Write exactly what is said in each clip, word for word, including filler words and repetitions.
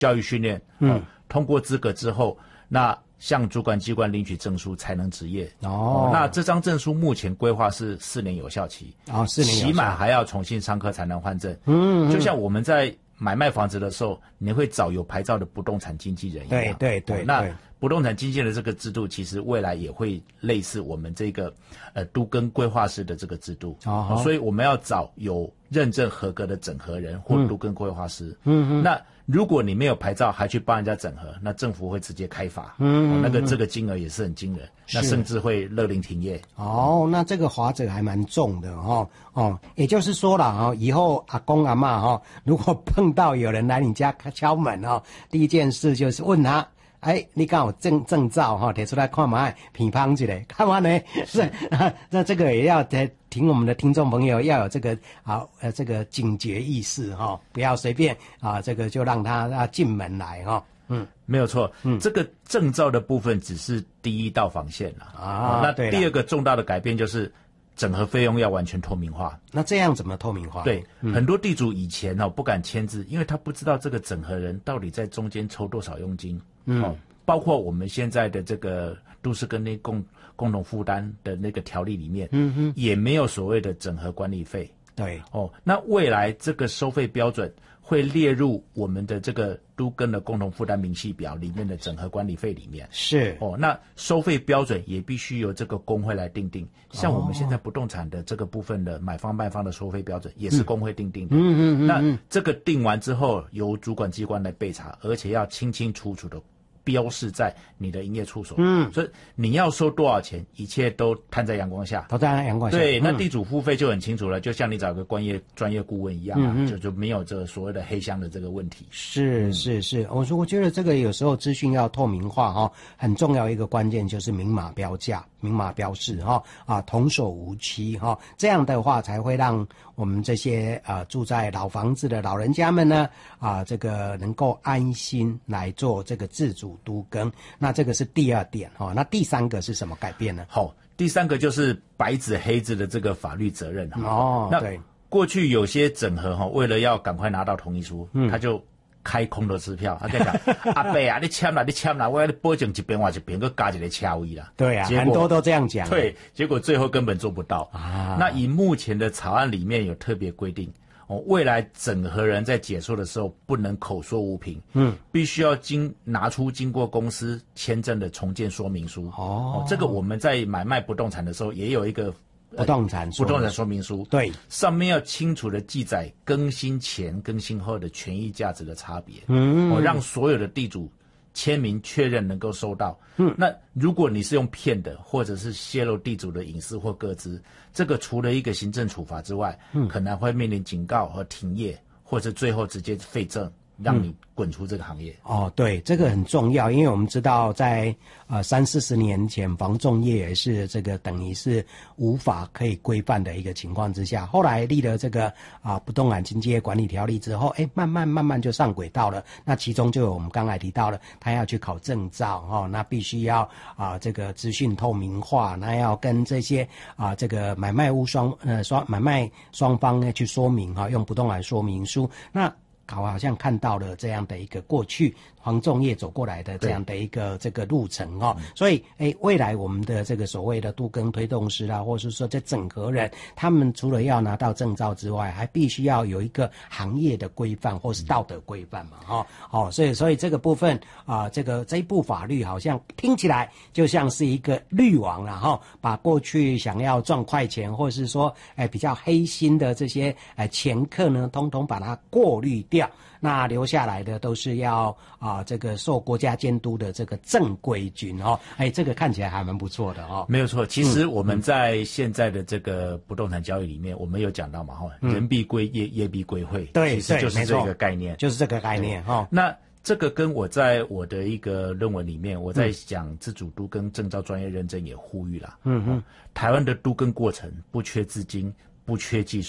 教育训练，嗯、哦，通过资格之后，那向主管机关领取证书才能执业。 哦， 哦那这张证书目前规划是四年有效期， 哦，四年有效期满还要重新上课才能换证。 嗯， 就像我们在买卖房子的时候，你会找有牌照的不动产经纪人一样。 对对对， 哦、那不动产经纪人这个制度，其实未来也会类似我们这个呃都更规划师的这个制度。 哦， 哦所以我们要找有认证合格的整合人或都更规划师。 嗯嗯， 那如果你没有牌照还去帮人家整合，那政府会直接开罚。 嗯， 哦、那个这个金额也是很惊人，那甚至会勒令停业。 哦，那这个罚则还蛮重的哈、哦。哦，也就是说了哈、哦，以后阿公阿嬷哈、哦，如果碰到有人来你家敲门哦，第一件事就是问他。哎，你刚好证证照哈，提出来看嘛，评判起来，看完呢是那这个也要听我们的听众朋友要有这个啊呃这个警觉意识哈、哦，不要随便啊这个就让他啊进门来哈、哦。嗯， 没有错，嗯，这个证照的部分只是第一道防线了啊。 那第二个重大的改变就是整合费用要完全透明化。 那这样怎么透明化？ 对，嗯、很多地主以前哦不敢签字，因为他不知道这个整合人到底在中间抽多少佣金。嗯、哦，包括我们现在的这个都市更新共共同负担的那个条例里面，嗯哼，也没有所谓的整合管理费。 对， 哦，那未来这个收费标准会列入我们的这个都更的共同负担明细表里面的整合管理费里面。 是哦，那收费标准也必须由这个工会来定定。像我们现在不动产的这个部分的买方卖方的收费标准也是工会定定的。 嗯嗯嗯。 那这个定完之后，由主管机关来备查，而且要清清楚楚的标示在你的营业处所。嗯，所以你要收多少钱，一切都摊在阳光下， 都在阳光下。 对， 嗯、 那地主付费就很清楚了，就像你找个专业专业顾问一样啊，嗯、就就没有这个所谓的黑箱的这个问题。 是是是，我说我觉得这个有时候资讯要透明化哈、哦，很重要一个关键就是明码标价、明码标示哈啊，童叟无欺哈，这样的话才会让我们这些啊住在老房子的老人家们呢啊，这个能够安心来做这个自主都更。那这个是第二点哈、哦，那第三个是什么改变呢？ 好，第三个就是白纸黑字的这个法律责任哈。 哦，对， 过去有些整合哈，为了要赶快拿到同意书，嗯、他就开空头支票，他在讲阿伯啊，你签啦，你签啦，我要你保证一边换一边，佮加一个车位啦。 对啊，很多都这样讲。 对，结果最后根本做不到啊。 那以目前的草案里面有特别规定。哦，未来整合人在解说的时候不能口说无凭，嗯，必须要经拿出经过公司签证的重建说明书。 哦， 哦这个我们在买卖不动产的时候也有一个不动产、呃、 不动产说明书， 对， 上面要清楚的记载更新前、更新后的权益价值的差别， 嗯， 哦，让所有的地主签名确认能够收到。嗯，那如果你是用骗的，或者是泄露地主的隐私或个资，这个除了一个行政处罚之外，嗯，可能会面临警告和停业，或者最后直接废证，让你滚出这个行业。 嗯、哦，对，这个很重要，因为我们知道在呃三四十年前，房仲业也是这个等于是无法可以规范的一个情况之下，后来立了这个啊、呃、不动产经纪业管理条例之后，哎，慢慢慢慢就上轨道了。那其中就有我们刚才提到了，他要去考证照哦，那必须要啊、呃、这个资讯透明化，那要跟这些啊、呃、这个买卖屋双呃双买卖双方呢去说明哈、哦，用不动产说明书那。我好像看到了这样的一个过去房仲业走过来的这样的一个这个路程哦，所以诶，未来我们的这个所谓的都更推动师啦，或者是说这整合人，他们除了要拿到证照之外，还必须要有一个行业的规范或是道德规范嘛，哈、哦，哦，所以所以这个部分啊、呃，这个这一部法律好像听起来就像是一个滤网啦，哈、哦，把过去想要赚快钱或者是说诶比较黑心的这些诶掮客呢，通通把它过滤掉。那留下来的都是要啊、呃，这个受国家监督的这个正规军哦，哎，这个看起来还蛮不错的哦。 没有错，其实我们在现在的这个不动产交易里面，嗯、我们有讲到嘛，哈、嗯，人必归业，业必归会， 对， 其实就是这个概念， 就是这个概念哈、哦。 那这个跟我在我的一个论文里面，我在讲自主都更证照专业认证也呼吁了，嗯嗯，台湾的都更过程不缺资金，不缺技术。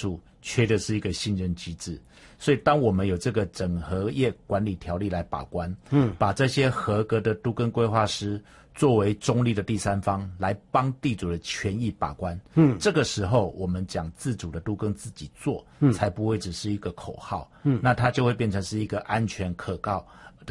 缺的是一个信任机制。所以当我们有这个整合业管理条例来把关，嗯，把这些合格的都更规划师作为中立的第三方来帮地主的权益把关，嗯，这个时候我们讲自主的都更自己做，嗯，才不会只是一个口号，嗯，那它就会变成是一个安全可靠